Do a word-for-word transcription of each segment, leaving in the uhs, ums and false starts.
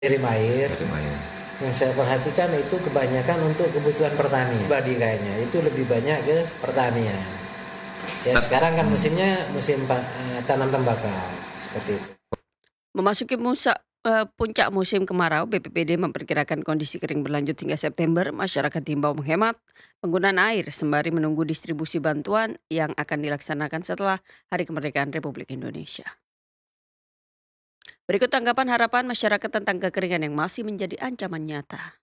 Kirim air, Kirim air. yang saya perhatikan itu kebanyakan untuk kebutuhan pertanian. Badi kayaknya itu lebih banyak ke pertanian. Ya Tep- sekarang kan hmm. musimnya musim pa- eh, tanam tembakau seperti itu. Memasuki musa, eee, puncak musim kemarau, B P P D memperkirakan kondisi kering berlanjut hingga September. Masyarakat diimbau menghemat penggunaan air sembari menunggu distribusi bantuan yang akan dilaksanakan setelah Hari Kemerdekaan Republik Indonesia. Berikut tanggapan harapan masyarakat tentang kekeringan yang masih menjadi ancaman nyata.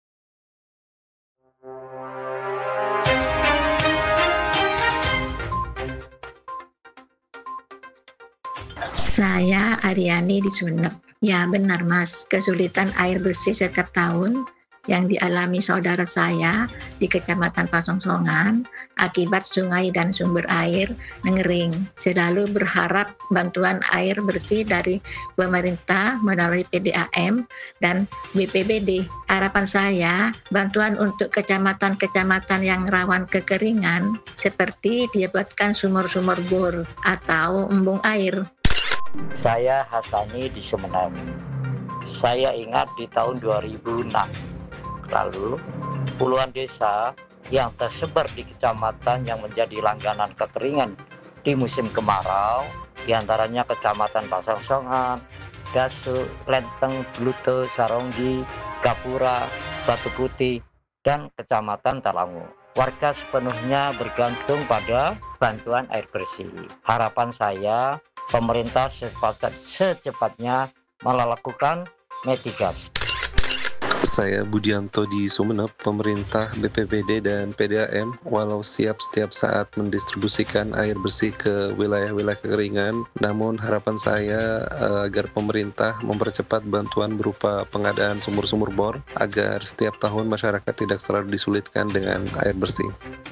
Saya Aryani di Sumeneb. Ya benar Mas, kesulitan air bersih setiap tahun yang dialami saudara saya di Kecamatan Pasongsongan akibat sungai dan sumber air mengering. Selalu berharap bantuan air bersih dari pemerintah melalui P D A M dan B P B D. Harapan saya, bantuan untuk kecamatan-kecamatan yang rawan kekeringan seperti dibuatkan sumur-sumur bor atau embung air. Saya Hasani di Sumeneb. Saya ingat di tahun dua ribu enam lalu puluhan desa yang tersebar di kecamatan yang menjadi langganan kekeringan di musim kemarau, diantaranya kecamatan Pasongsongan, Dasu, Lenteng, Blute, Saronggi, Gapura, Batu Putih, dan kecamatan Talangu. Warga sepenuhnya bergantung pada bantuan air bersih. Harapan saya, pemerintah secepat, secepatnya melakukan mitigasi. Saya Budianto di Sumeneb. Pemerintah, B P B D dan P D A M walau siap setiap saat mendistribusikan air bersih ke wilayah-wilayah kekeringan, namun harapan saya eh, agar pemerintah mempercepat bantuan berupa pengadaan sumur-sumur bor agar setiap tahun masyarakat tidak selalu disulitkan dengan air bersih.